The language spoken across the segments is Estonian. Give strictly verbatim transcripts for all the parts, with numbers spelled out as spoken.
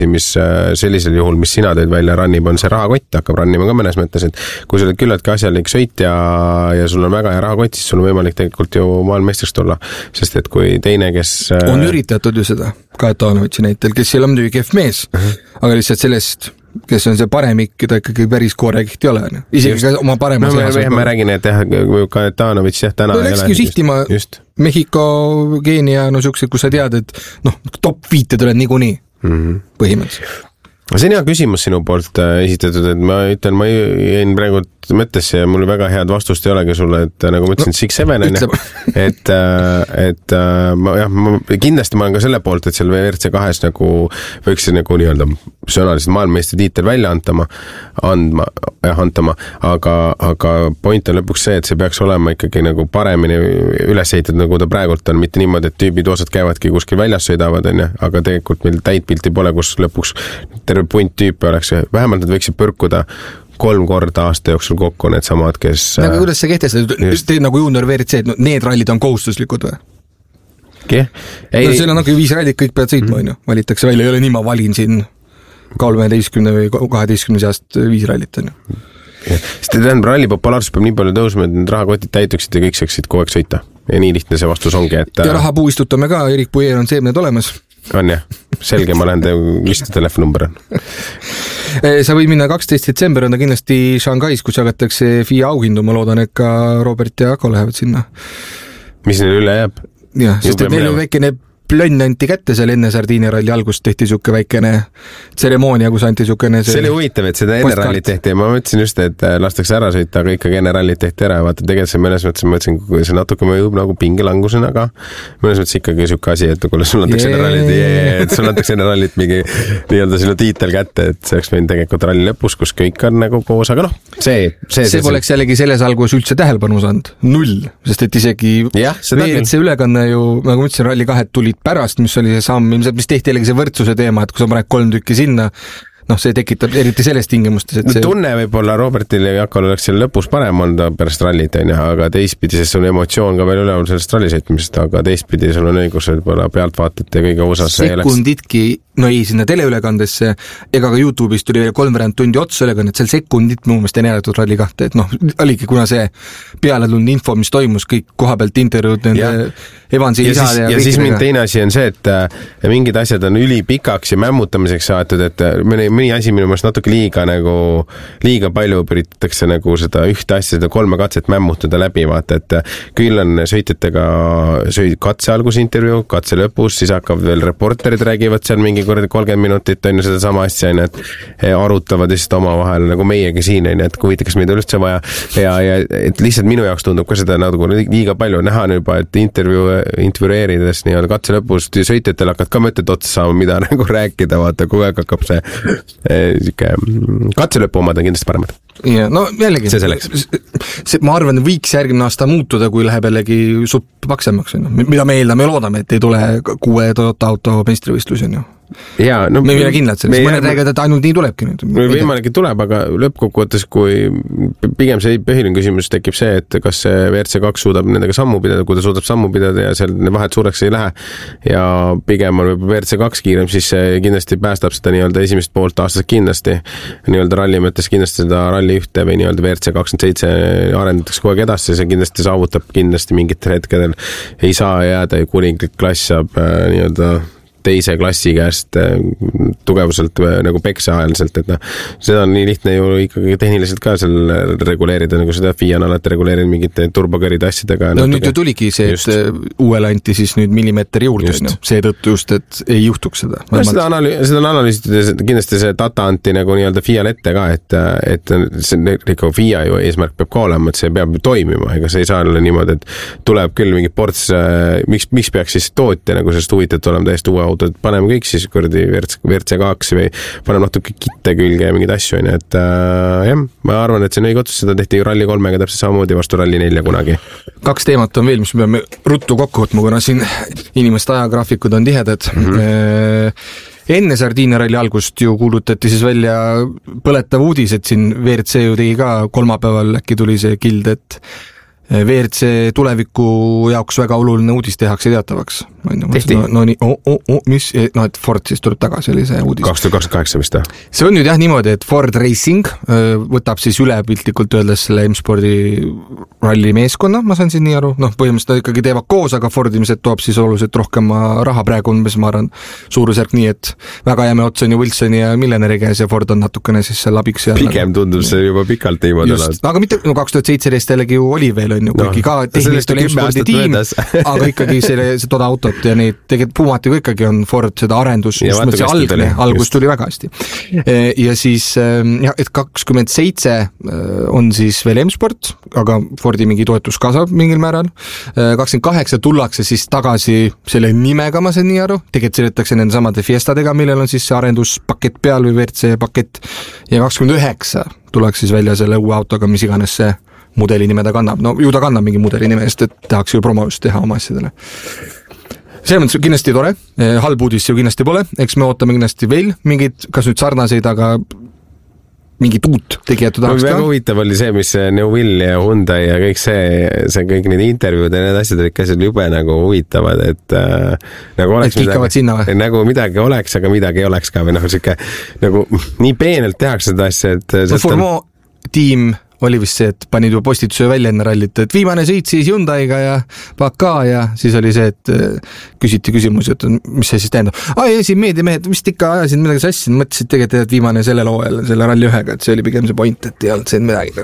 mis sellisel juhul, mis sina teed välja rannib, on see rahakott, hakkab rannima ka mõnes mõttes, et kui sa oled küllaltki asjalik sõitja ja sul on väga hea rahakott, siis sul on võimalik tegelikult ju maailmeistriks tulla, sest et kui teine, kes on üritatud ju seda Kajetanovitši näitel, kes ei ole muidugi kehv mees, uh-huh. aga lihtsalt sellest kes on see paremik, ta ikkagi päris koorekiht ei ole. Isegi just. Oma paremas no, me, me räägin, et jah, Kajetanovitš jah, täna no, ei ole. No sihtima just. Mehhiko, Keenia, no siuksed, kus sa tead, et noh, top viite tuleb niikuinii mm-hmm. põhimõtteliselt. See on hea küsimus sinu poolt esitatud, et ma ütlen, ma jäin praegu mõttesse ja mul väga head vastust ei olegi sulle, et nagu ma ütlesin, no, six seven on, et, et ma, jah, ma, kindlasti ma olen ka selle poolt, et seal V R C kahes nagu võiks nagu nii-öelda sõnaliselt maailmameistri tiitel välja antama, andma, jah, antama, aga, aga point on lõpuks see, et see peaks olema ikkagi nagu paremini üles ehitatud, nagu ta praegult on, mitte niimoodi, et tüübid osad käivadki kuskil väljas sõidavad, on, aga tegelikult meil täit pilti pole, kus lõpuks terve punt tüüpi oleks, vähemalt nad võiksid põrkuda kolm korda aasta jooksul kokku need samad, kes... Aga kuidas see kehtestatud? Teed nagu juunior V R C, et no, need rallid on kohustuslikud või? Ke? Ei, no seal on nagu viis rallit, kõik peavad sõitma, mm. valitakse välja, ei ole nii, ma valin siin kolmeteistkümne või kaheteistkümne seast viis rallit. Sest tähendab, ralli populaarsus peab nii palju tõusma, et need rahakotid täituksid ja kõik saaksid kogu aeg sõita. Ja nii lihtne see vastus ongi, et... Ja rahapuu istutame ka, Erik Puier on seemned olemas. On jah, selge, ma lähen teie, mis see telefonumber on? Sa võid minna kaksteist detsember, on ta kindlasti Shanghais, kus jagatakse F I A auhindu, ma loodan, et ka Robert ja Ako lähevad sinna. Mis neil üle jääb? Jah, sest et neil on väikene plönn anti kätte seal enne Sardiinia ralli algust tehti siuke väikene tseremoonia, kus anti siukene see... See oli huvitav, et seda enne rallit tehti ja ma mõtlesin just, et lastakse ära sõita, aga ikkagi enne rallit tehti ära ja vaata, tegelikult see mõnes mõttes, ma mõtlesin, kui see natuke mõjub nagu pingelangusena, aga mõnes mõttes ikkagi siuke asi, et kuule, sul antakse enne rallit, et sul antakse enne rallit mingi nii-öelda sinu tiitel kätte, et see oleks võinud tegelikult ralli lõpus, kus kõik on nagu koos, aga noh, see... See, see, see poleks jällegi selles algus üldse tähelepanu saanud, null, sest et isegi ja, V R C ülekanne ju, nagu mõtlesin, ralli kahed tulid pärast, mis oli see samm, mis tehti jällegi see võrdsuse teema, et kui sa paned kolm tükki sinna, noh, see tekitab eriti selles tingimustes, et see... Tunne võib-olla Robertil ja Jakol oleks seal lõpus parem olnud pärast rallit, aga teistpidi, sest sul emotsioon ka veel üleval sellest rallisõitmisest, aga teistpidi sul on õigus võib-olla pealtvaatajate kõige osas sekunditki, no ei, sinna teleülekandesse ega ka YouTube'is tuli veel kolmveerand tundi otsa ülekannet, seal sekundit minu meelest ei näidatud ralli kahte, et noh, oligi, kuna see peale tulnud info, mis toimus, kõik koha pealt intervjuud nende Evansi ja isad ja, ja siis mind teine asi on see, et mingid asjad on ülipikaks ja mämmutamiseks saatud, et mõni, mõni asi minu meelest natuke liiga nagu, liiga palju üritatakse nagu seda ühte asja, seda kolme katset mämmutada läbi, vaata, et küll on sõitjatega sõid katse algus intervjuu, katse lõpus, siis hakkavad veel reporterid räägivad seal mingi korda kolmkümmend minutit, on ju seda sama asja, on, et arutavad lihtsalt oma vahel nagu meiegi siin, on, et kui huvitakas meid üldse vaja ja, ja et lihtsalt minu jaoks tundub ka seda nagu liiga palju näha juba, et intervjuu intervjueerides nii-öelda katse lõpus sõitjatel hakkad ka mõtted otsa saama, mida nagu rääkida, vaata, kogu aeg hakkab see, see katse lõpu omad on kindlasti paremad. Ja, no jällegi, see see, ma arvan, võiks järgmine aasta muutuda, kui läheb jällegi supp paksemaks, mida me eeldame ja loodame, et ei tule kuue Toyota auto meistrivõistlus, on ju. Ja, no, me ei ole kindlad sellest, mõned räägivad, et ainult nii tulebki nüüd. Võimalik, et tuleb, aga lõppkokkuvõttes, kui pigem see põhiline küsimus tekib see, et kas see V R C kaks suudab nendega sammu pidada, kui ta suudab sammu pidada ja seal vahed suureks ei lähe ja pigem on V R C kaks kiirem, siis see kindlasti päästab seda nii-öelda esimest poolt aastast kindlasti, nii-öelda ralli mõttes kindlasti seda ralli ühte või nii-öelda V R C kakskümmend seitse arendatakse kogu aeg edasi, see kindlasti saavutab kindlasti mingitel hetkedel, ei saa jääda ja kuninglik klass saab nii-öelda teise klassi käest tugevuselt nagu peksa ajaliselt, et noh, seda on nii lihtne ju ikkagi tehniliselt ka seal reguleerida, nagu seda F I A on alati reguleerinud mingite turbokäride asjadega. No nüüd ju tuligi see, et just. Uuele anti siis nüüd millimeeter juurde, no, seetõttu just, et ei juhtuks seda. No, seda, analüüs, seda on analüüsitud ja kindlasti see data anti nagu nii-öelda F I A-l ette ka, et, et see ikka F I A ju eesmärk peab ka olema, et see peab toimima, ega see ei saa olla niimoodi, et tuleb küll mingi ports, miks, miks peaks siis tootja nagu sellest huvitatud olema täiesti uue autod, paneme kõik siis kurdi V R C kaks või paneme natuke kitte külge ja mingid asju, et äh, jah, ma arvan, et see on õige otsus, seda tehti ju ralli kolmega täpselt samamoodi vastu ralli nelja kunagi. Kaks teemat on veel, mis me peame ruttu kokku võtma, kuna siin inimeste ajagraafikud on tihedad. Mm-hmm. Enne Sardiinia ralli algust ju kuulutati siis välja põletav uudis, et siin V R C ju tegi ka kolmapäeval äkki tuli see kild, et V R C tuleviku jaoks väga oluline uudis tehakse teatavaks. Tehti? No, no nii, oh, oh, oh, mis, no et Ford siis tuleb tagasi, oli see uudis. kaks tuhat kakskümmend kaheksa vist, jah? See on nüüd jah niimoodi, et Ford Racing võtab siis üle piltlikult öeldes selle M-spordi ralli meeskonna, ma saan siin nii aru, noh, põhimõtteliselt ikkagi teevad koos, aga Ford ilmselt toob siis oluliselt rohkem raha praegu umbes, ma arvan, suurusjärk nii, et väga jäme ots on ju Wilsoni ja Milleneri käes ja Ford on natukene siis seal abiks. Pigem tundub see juba pikalt niimoodi olema. Aga mitte, no kaks tuhat seitseteist jällegi ju oli veel, on ju, kuigi no, ka tehniliselt oli M-spordi tiim, aga ikkagi selle, see toda autot ja neid tegelikult Pumatiga ikkagi on Ford seda arendus, just mõt see algne, algus tuli väga hästi. Ja siis, jah, et kakskümmend seitse on siis veel M-sport, aga Fordi mingi toetus kasvab mingil määral. kakskümmend kaheksa tullakse siis tagasi selle nimega, ma saan nii aru, tegelikult seletakse nende samade Fiestadega, millel on siis see arenduspakett peal või V R C pakett ja kakskümmend üheksa tullakse siis välja selle uue autoga, mis iganes see mudeli nime ta kannab. No ju ta kannab mingi mudeli nime, sest et tehakse ju promo just teha oma asjadele. See on kindlasti tore, halb uudis ju kindlasti pole, eks me ootame kindlasti veel mingid, kas nüüd sarnaseid, aga mingid uut tegijatu tahaks ka. Väga huvitav oli see, mis New Will ja Hyundai ja kõik see, see kõik need intervjuud ja need asjad olid ka seal jube nagu huvitavad, et äh, nagu oleks et midagi, nagu midagi oleks, aga midagi ei oleks ka või noh, siuke nagu nii peenelt tehakse seda asja, et no, Formo on... tiim oli vist see, et panid juba postituse välja enne rallit, et viimane sõit siis Hyundai'ga ja Paka ja siis oli see, et küsiti küsimusi, et mis see siis tähendab. Ai, siin meediamehed vist ikka ajasid midagi sassi, mõtlesid tegelikult, et viimane selle looel, selle ralli ühega, et see oli pigem see point, et ei olnud siin midagi.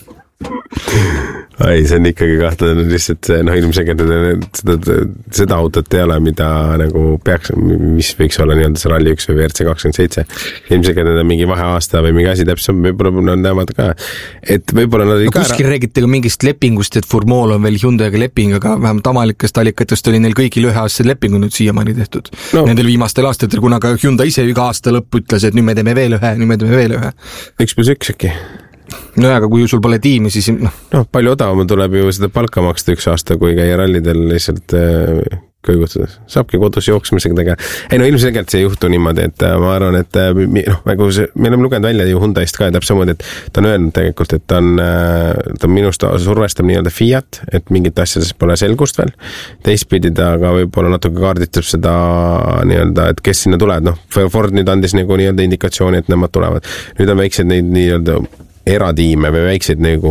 Ai, see on ikkagi kahtlane lihtsalt noh, ilmselgelt seda, seda autot ei ole, mida nagu peaks, mis võiks olla nii-öelda see ralli üks või V R C kakskümmend seitse. Ilmselgelt on mingi vaheaasta või mingi asi täpselt, võib-olla nad näevad ka, et võib-olla nad ei no, kuskil ära... räägite ka mingist lepingust, et Formol on veel Hyundai'ga leping, aga vähemalt amalikest allikatest oli neil kõigil üheaastased lepingu nüüd siiamaani tehtud. No. Nendel viimastel aastatel, kuna ka Hyundai ise iga aasta lõpp ütles, et nüüd me teeme veel ühe, nüüd me teeme veel ühe. üks pluss üks äkki. No aga kui sul pole tiimi, siis noh. No, palju odavam tuleb ju seda palka maksta üks aasta, kui käia rallidel lihtsalt äh, kõigutudes. Saabki kodus jooksmisega tega. Ei no ilmselgelt see ei juhtu niimoodi, et äh, ma arvan, et äh, noh, nagu see, me oleme lugenud välja ju Hyundaist ka ja täpselt samuti, et ta on öelnud tegelikult, et ta on, äh, ta minust survestab nii-öelda Fiat, et mingit asjades pole selgust veel. Teistpidi ta aga võib-olla natuke kaarditab seda nii-öelda, et kes sinna tulevad. Noh, Ford nüüd andis nagu nii-öelda indikatsiooni, et nemad tulevad. Nüüd on väiksed neid nii-öelda eratiime või väikseid nagu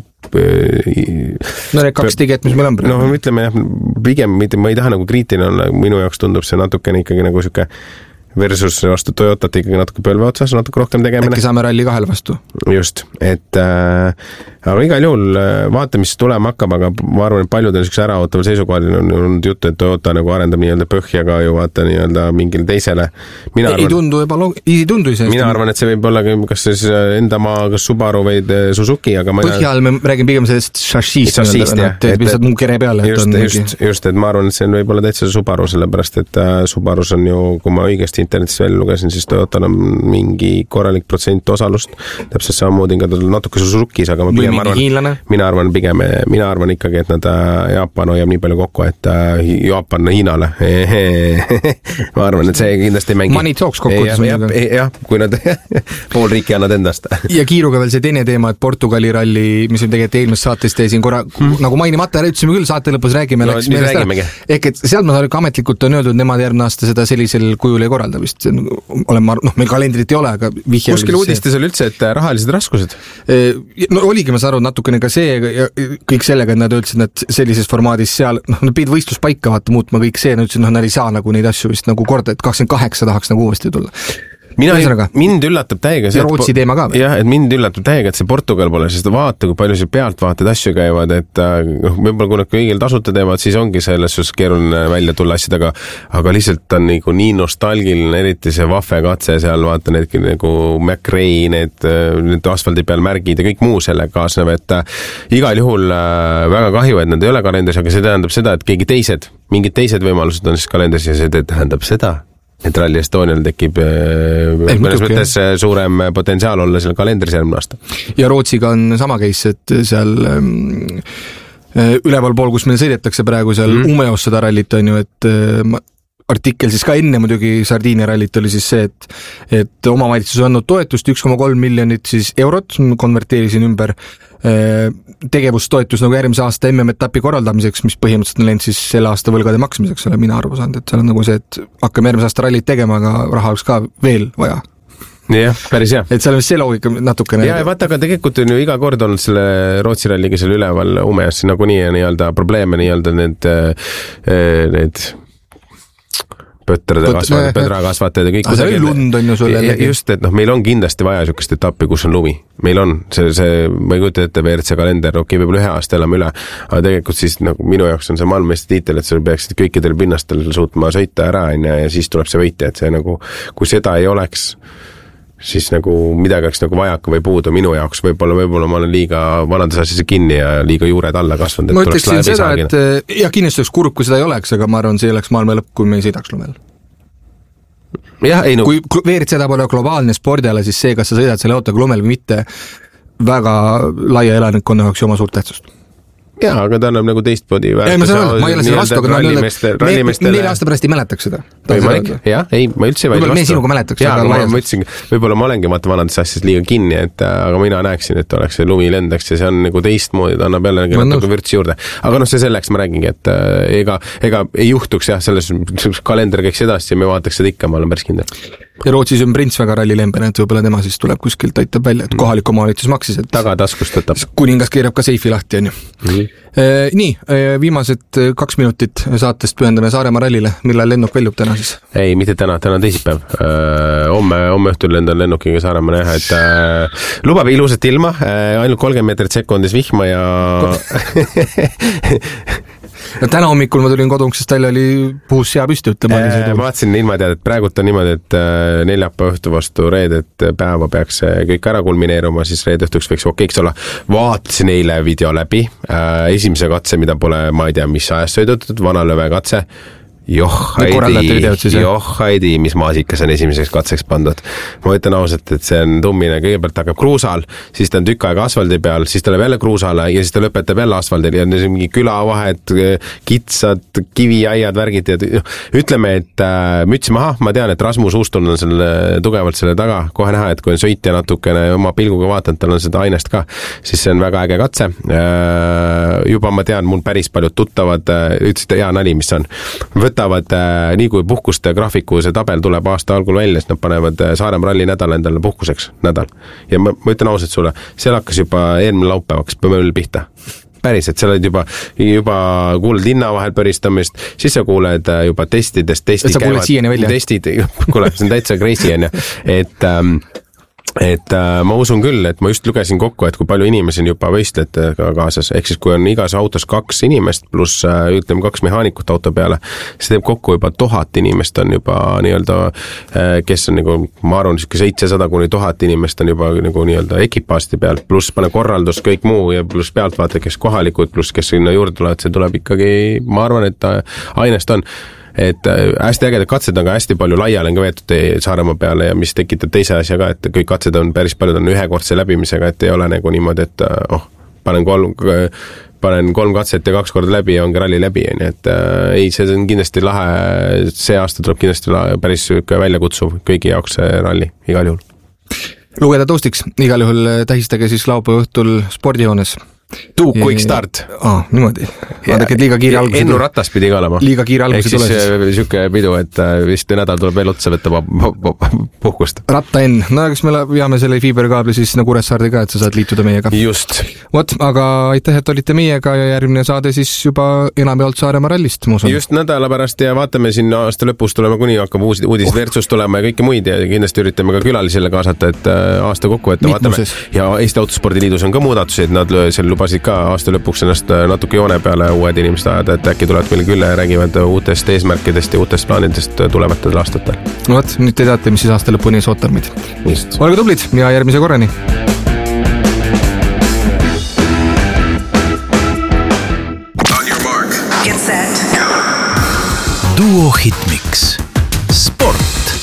no need kaks tegijat, mis meil on praegu. No ütleme jah, pigem ma ei taha nagu kriitiline olla, minu jaoks tundub see natukene ikkagi nagu siuke versus vastu Toyotat ikkagi natuke pölve otsas, natuke rohkem tegemine. Äkki saame ralli kahel vastu. Just, et äh, aga igal juhul vaata, mis tulema hakkab, aga ma arvan, et paljud on niisuguse äraootaval seisukohal on olnud juttu, et Toyota nagu arendab nii-öelda põhja ka ju vaata nii-öelda mingile teisele. Mina ei, arvan, ei tundu juba log-, ei tundu ise. Mina arvan, et see võib olla kas siis enda maa, kas Subaru või Suzuki, aga ma põhja all me räägime pigem sellest šašiist, et lihtsalt muu kere peale. Just, just, just, et ma arvan, et see on võib-olla täitsa Subaru, sellepärast, et Subarus on ju, kui ma õigesti internetis välja lugesin, siis Toyotal on mingi korralik protsent osalust, täpselt samamoodi ka natuke Suzukis, aga ma pigem arvan, mina arvan pigem, mina arvan ikkagi, et nad Jaapan hoiab nii palju kokku, et Jaapan Hiinale. Ma arvan, et see kindlasti mängi. Money talks kokku. Jah, jah, kui nad pool riiki annad endast. Ja kiiruga veel see teine teema, et Portugali ralli, mis on tegelikult eelmist saatest teie siin korra, hmm. nagu mainimata, ütlesime küll, saate lõpus räägime. No, nüüd räägimegi. Ehk et sealt ma saan ametlikult on öeldud, nemad järgmine aasta seda sellisel kujul ei korralda vist. Olen ma, noh, meil kalendrit ei ole, aga vihje kuskil uudistes oli üldse, et rahalised raskused? No oligi, ma saan aru, natukene ka see ja kõik sellega, et nad ütlesid, et sellises formaadis seal, noh, nad pidid võistluspaika vaata muutma kõik see, nad ütlesid, noh, nad ei saa nagu neid asju vist nagu korda, et kakskümmend kaheksa tahaks nagu uuesti tulla. Mina ei, mind üllatab täiega see, ja Rootsi teema ka või? Jah, et mind üllatab täiega, et see Portugal pole, sest vaata, kui palju see pealtvaated asju käivad, et noh, võib-olla kui nad kõigil tasuta teevad, siis ongi selles suhtes keeruline välja tulla asjadega, aga lihtsalt on nagu nii nostalgiline, eriti see vahve katse seal, vaata need nagu McRae, need, need asfaldi peal märgid ja kõik muu selle kaasnev, et igal juhul väga kahju, et nad ei ole kalendris, aga see tähendab seda, et keegi teised, mingid teised võimalused on siis kalendris ja see tähendab seda, et Rally Estonial tekib mõnes mõttes suurem potentsiaal olla seal kalendris järgmine aasta. Ja Rootsiga on sama case, et seal ähm, üleval pool, kus meil sõidetakse praegu seal mm. Umeos seda rallit on ju, et äh, artikkel siis ka enne muidugi Sardiinia rallit oli siis see, et, et omavalitsus on andnud toetust üks koma kolm miljonit siis eurot, konverteerisin ümber, tegevustoetus nagu järgmise aasta M M-etapi korraldamiseks, mis põhimõtteliselt on läinud siis selle aasta võlgade maksmiseks, olen mina arvu saanud, et seal on nagu see, et hakkame järgmise aasta rallit tegema, aga raha oleks ka veel vaja. jah, päris hea. et seal on see loogika natukene. ja vaata, aga tegelikult on ju iga kord olnud selle Rootsi ralliga seal üleval umes nagunii nii-öelda probleeme nii-öelda need, need pötrade kasvatajad, pödrakasvatajad ja kõik. aga see lund on ju sul jällegi. just, et noh, meil on kindlasti vaja niisugust etappi, kus on lumi. Meil on see, see ma ei kujuta ette V R C kalender, okei, võib-olla ühe aasta elame üle, aga tegelikult siis nagu minu jaoks on see maailmameistri tiitel, et sa peaksid kõikidel pinnastel suutma sõita ära ja siis tuleb see võitja, et see nagu, kui seda ei oleks, siis nagu midagi oleks nagu vajaka või puudu minu jaoks, võib-olla, võib-olla ma olen liiga vanades asjadesse kinni ja liiga juured alla kasvanud. Ma ütleksin seda, et jah, kindlasti oleks kurb, kui seda ei oleks, aga ma arvan, see oleks maailma lõpp, kui me ei sõidaks lumel. jah, ei no kui V R C seda pole globaalne spordiala, siis see, kas sa sõidad selle autoga lumel või mitte, väga laia elanikkonna jaoks oma suurt tähtsust. jaa, aga ta annab nagu teistmoodi väärtuse. ei, ma saan öelda, ma ei ole selle vastu, aga me neli aasta pärast ei mäletaks seda. jah, ei, ma üldse ei vaid vastu. Me sinuga mäletaks. jaa, aga ma ütlesin, võib-olla ma olengi vaata vanades asjades liiga kinni, et aga mina näeksin, et oleks see lumi lendaks ja see on nagu teistmoodi, ta annab jälle natuke vürtsi juurde. aga noh, see selleks ma räägingi, et ega, ega ei juhtuks jah, selles kalender käiks edasi ja me vaataks seda ikka, ma olen päris kindel. ja Rootsis on Prints väga rallilemben, et võib-olla tema siis tuleb kuskilt aitab välja, et kohalik omavalitsus maksis, et tagataskust võtab. Kuningas keerab ka seifi lahti, on ju. Mm-hmm. Nii, viimased kaks minutit saatest pühendame Saaremaa rallile, millal lennuk väljub täna siis? Ei, mitte täna, täna on teisipäev. Homme, homme õhtul lendan lennukiga Saaremaa näha, et äh, lubab ilusat ilma, äh, ainult kolmkümmend meetrit sekundis vihma ja no täna hommikul ma tulin koduksest välja, oli puhus sea püsti, ütlema. Ma vaatasin ilma tead, et praegult on niimoodi, et neljapäeva õhtu vastu reedet päeva peaks kõik ära kulmineeruma, siis reede õhtuks võiks okeiks olla. Vaatasin eile video läbi, esimese katse, mida pole, ma ei tea, mis ajast sõidutud, Vanalöve katse. Joh, haidi, joh, haidi, mis maasikas on esimeseks katseks pandud. Ma ütlen ausalt, et see on tummine, kõigepealt hakkab kruusal, siis ta on tükk aega asfaldi peal, siis ta läheb jälle kruusale ja siis ta lõpetab jälle asfaldil ja on mingi külavahed, kitsad, kiviaiad, värgid ja ütleme, et äh, müts maha, ma tean, et Rasmus Uustun on selle, tugevalt selle taga, kohe näha, et kui on sõitja natukene oma pilguga vaatanud, tal on seda ainest ka, siis see on väga äge katse. Äh, juba ma tean, mul päris paljud tuttavad, ütlesid, hea nali, mis on. Võtavad, äh, nii kui puhkuste graafiku see tabel tuleb aasta algul välja, siis nad panevad Saaremaa ralli nädal endale puhkuseks nädal. Ja ma, ma ütlen ausalt sulle, seal hakkas juba eelmine laupäevaks põmmel pihta. Päris, et seal olid juba, juba kuuled linna vahel põristamist, siis sa kuuled juba testidest, testid käivad, testid, kuule, see on täitsa crazy, on ju, et ähm, et äh, ma usun küll, et ma just lugesin kokku, et kui palju inimesi on juba võistlejatega kaasas, ehk siis kui on igas autos kaks inimest pluss äh, ütleme kaks mehaanikut auto peale, see teeb kokku juba tuhat inimest on juba nii-öelda, äh, kes on nagu, ma arvan, seitsesada kuni tuhat inimest on juba nagu nii-öelda ekipaasti peal, pluss pane korraldus, kõik muu ja pluss pealtvaata, kes kohalikud, pluss kes sinna juurde tulevad, see tuleb ikkagi, ma arvan, et äh, ainest on. Et hästi ägedad katsed on ka hästi palju laiali on ka veetud Saaremaa peale ja mis tekitab teise asja ka, et kõik katsed on päris paljud on ühekordse läbimisega, et ei ole nagu niimoodi, et oh, panen kolm, panen kolm katset ja kaks korda läbi ja ongi ralli läbi, et äh, ei, see on kindlasti lahe, see aasta tuleb kindlasti lahe, päris väljakutsuv kõigi jaoks see ralli, igal juhul. Lugeda taustiks, igal juhul tähistage siis laupäeva õhtul spordijoones. Too quick start. Aa, niimoodi. Vaadake, et liiga kiire alguse Ennu ratas pidi ka olema. Liiga kiire alguse tule siis. Ehk siis siuke pidu, et vist nädal tuleb veel otsa võtta puhkust. Ratta enn. No kas me veame selle fiiberkaabli siis nagu Kuressaarde ka, et sa saad liituda meiega. Just. Vot, aga aitäh, et olite meiega ja järgmine saade siis juba enam jaolt Saaremaa rallist. Just nädala pärast ja vaatame siin aasta lõpus tulema kuni hakkab uudis oh. Versus tulema ja kõike muid ja kindlasti üritame ka külalisele kaasata, et aasta kokku võtta. Vaatame. Ja Eesti Autospordiliidus on ka muudatusi, et nad seal lubasid ka aasta lõpuks ennast natuke joone peale uued inimesed ajada, et äkki tulevad meile küll ja räägivad uutest eesmärkidest ja uutest plaanidest tulevatel aastatel. No võt, nüüd te teate, mis siis aasta lõpuni ees ootab meid. Olge tublid ja järgmise korrani. Duo Hitmix. Sport.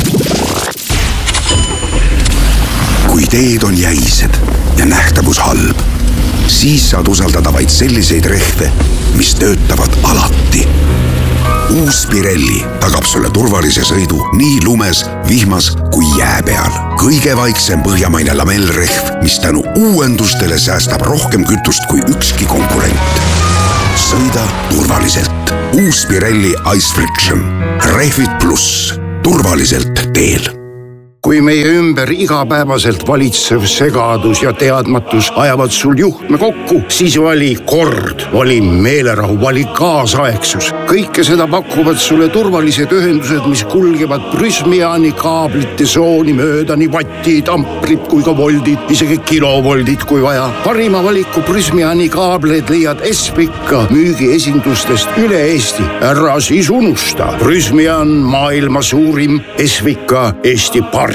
Kui teed on jäised ja nähtavus halb, siis saad usaldada vaid selliseid rehve, mis töötavad alati. uus Pirelli tagab sulle turvalise sõidu nii lumes, vihmas kui jää peal. Kõige vaiksem põhjamaine lamellrehv, mis tänu uuendustele säästab rohkem kütust kui ükski konkurent. Sõida turvaliselt. Uus Pirelli Ice Friction. Rehvid pluss. Turvaliselt teel. Kui meie ümber igapäevaselt valitsev segadus ja teadmatus ajavad sul juhtme kokku, siis vali kord, vali meelerahu, vali kaasaegsus. Kõike seda pakuvad sulle turvalised ühendused, mis kulgevad Prysmiani kaablite sooni mööda nii vattid, amprid kui ka voldid, isegi kilovoldid kui vaja. Parima valiku Prysmiani kaableid leiad Espika müügiesindustest üle Eesti. Ära siis unusta. Prysmian maailma suurim, Espika Eesti parim.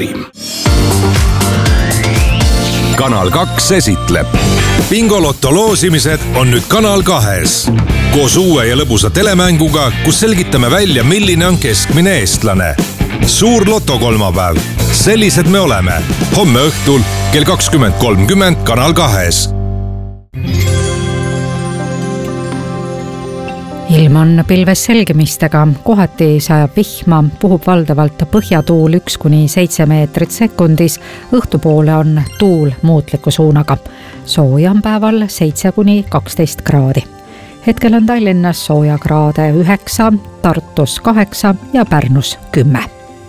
Kanal kaks esitleb. Bingolotto loosimised on nüüd Kanal kahes. Koos uue ja lõbusa telemänguga, kus selgitame välja, milline on keskmine eestlane. Suur lotokolmapäev. Sellised me oleme. Homme õhtul kell kakskümmend kolmkümmend Kanal kahes. Ilm on pilves selgemistega, kohati sajab vihma, puhub valdavalt põhjatuul üks kuni seitse meetrit sekundis, õhtupoole on tuul muutliku suunaga. Sooja on päeval seitse kuni kaksteist kraadi. Hetkel on Tallinnas sooja kraade üheksa, Tartus kaheksa ja Pärnus kümme.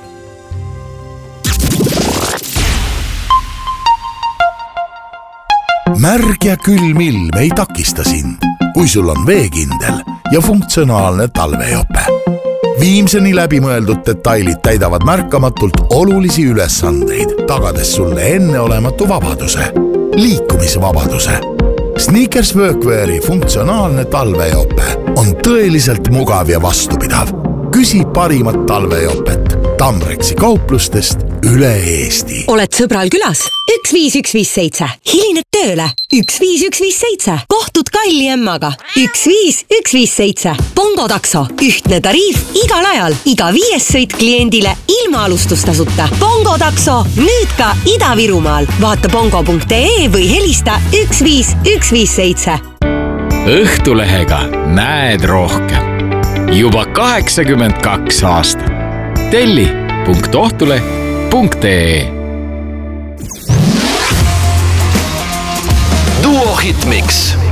Märg ja külm ilm ei takista sind, kui sul on veekindel ja funktsionaalne talvejope. Viimseni läbimõeldud detailid täidavad märkamatult olulisi ülesandeid, tagades sulle enneolematu vabaduse, liikumisvabaduse. Sneakers Workweari funktsionaalne talvejope on tõeliselt mugav ja vastupidav. Küsi parimat talvejopet Tamreksi kauplustest üle Eesti. Oled sõbral külas? üks viis üks viis seitse. Hilined tööle? üks viis üks viis seitse. Kohtud kalli emmaga? üks viis üks viis seitse. Bongo takso. Ühtne tariif igal ajal. Iga viies sõit kliendile ilma alustustasuta. Bongo takso. Nüüd ka Ida-Virumaal. Vaata bongo punkt ee või helista üks viis üks viis seitse. Õhtulehega näed rohkem. Juba kaheksakümmend kaks aastat. Telli punkt ohtule punkt ee. Duo Hitmix.